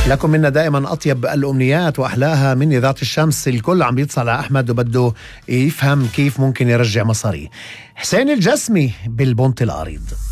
لكم منا دائما أطيب الأمنيات وأحلاها من إذاعة الشمس. الكل عم بيتصل على أحمد وبده يفهم كيف ممكن يرجع مصاري. حسين الجسمي بالبونت العريض.